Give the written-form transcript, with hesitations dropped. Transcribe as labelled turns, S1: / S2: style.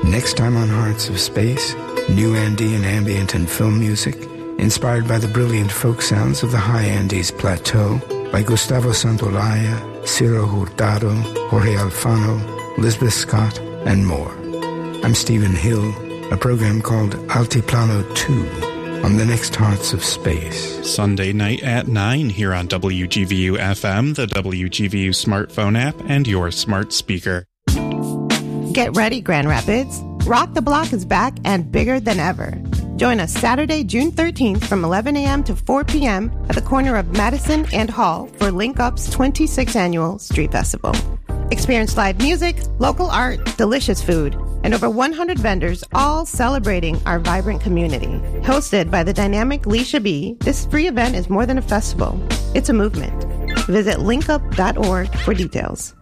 S1: Next time on Hearts of Space, new Andean ambient and film music, inspired by the brilliant folk sounds of the high Andes Plateau, by Gustavo Santaolalla, Ciro Hurtado, Jorge Alfano, Lisbeth Scott, and more. I'm Stephen Hill, a program called Altiplano 2 on the next Hearts of Space.
S2: Sunday night at 9 here on WGVU FM, the WGVU smartphone app, and your smart speaker.
S3: Get ready, Grand Rapids. Rock the Block is back and bigger than ever. Join us Saturday, June 13th from 11 a.m. to 4 p.m. at the corner of Madison and Hall for Link Up's 26th Annual Street Festival. Experience live music, local art, delicious food, and over 100 vendors all celebrating our vibrant community. Hosted by the dynamic Leisha B, this free event is more than a festival. It's a movement. Visit linkup.org for details.